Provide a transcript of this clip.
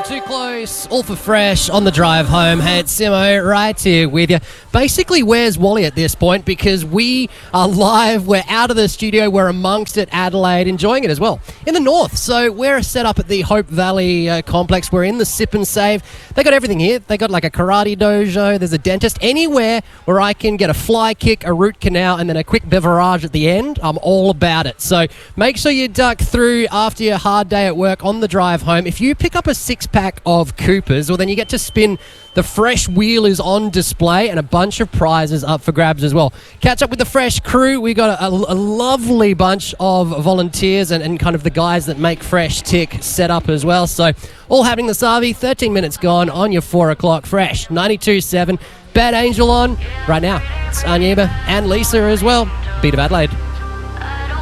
Too close, all for fresh on the drive home. Hey, it's Simo right here with you. Basically, where's Wally at this point? Because we are live, we're out of the studio, we're amongst it, Adelaide, enjoying it as well. In the north, so we're set up at the Hope Valley complex. We're in the Sip and Save. They got everything here. They got like a karate dojo, there's a dentist. Anywhere where I can get a fly kick, a root canal, and then a quick beverage at the end, I'm all about it. So make sure you duck through after your hard day at work on the drive home. If you pick up a six-pack of Coopers, well, then you get to spin the fresh wheel is on display and a bunch of prizes up for grabs as well. Catch up with the fresh crew. We got a lovely bunch of volunteers and kind of the guys that make Fresh tick set up as well. So all happening this RV, 13 minutes gone on your 4 o'clock Fresh. 92.7. Bad Angel on right now. It's Anyeba and Lisa as well. Beat of Adelaide.